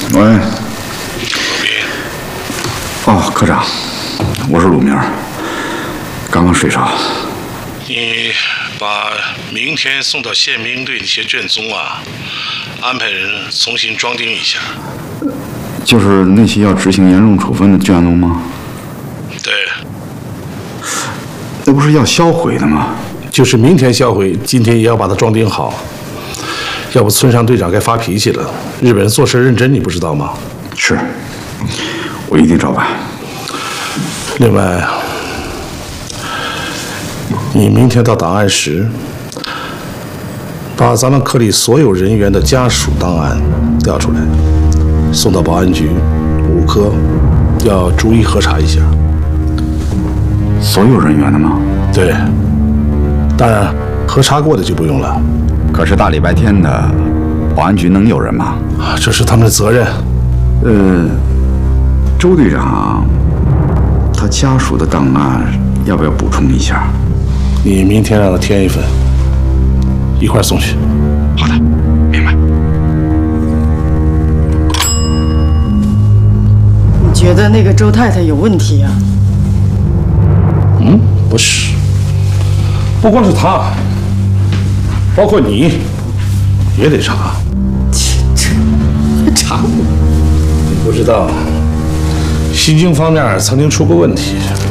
喂。 鲁明。 哦，科长，我是鲁明，刚刚睡着。 你把明天送到宪兵队那些卷宗啊，安排人重新装订一下。 就是那些要执行严重处分的卷宗吗？ 对。 那不是要销毁的吗？ 就是明天销毁，今天也要把它装订好。要不村上队长该发脾气了。日本人做事认真，你不知道吗？ 是，我一定照办。 另外，你明天到档案室，把咱们科里所有人员的家属档案调出来，送到保安局5科，要逐一核查一下。 所有人员的吗？ 对，当然核查过的就不用了。 可是大礼拜天的，保安局能有人吗？ 这是他们的责任。 周队长，他家属的档案要不要补充一下？ 你明天让他填一份，一块送去。 好的，明白。 你觉得那个周太太有问题呀？ 不是，不光是他，包括你，也得查。 查？ 你不知道，西京方面曾经出过问题。